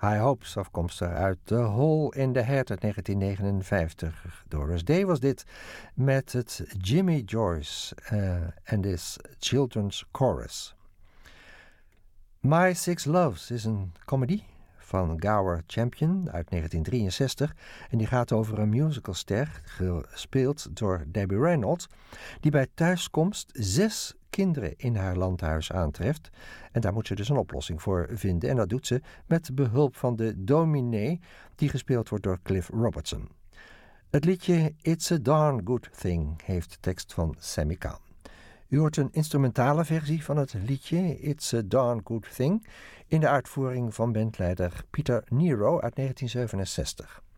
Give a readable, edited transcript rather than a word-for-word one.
High Hopes, afkomstig uit The Hole in the Head uit 1959. Doris Day was dit met het Jimmy Joyce and his Children's Chorus. My Six Loves is een comedy van Gower Champion uit 1963 en die gaat over een musicalster, gespeeld door Debbie Reynolds, die bij thuiskomst 6 kinderen in haar landhuis aantreft en daar moet ze dus een oplossing voor vinden en dat doet ze met behulp van de dominee die gespeeld wordt door Cliff Robertson. Het liedje It's a Darn Good Thing heeft tekst van Sammy Cahn. U hoort een instrumentale versie van het liedje It's a Darn Good Thing in de uitvoering van bandleider Peter Nero uit 1967.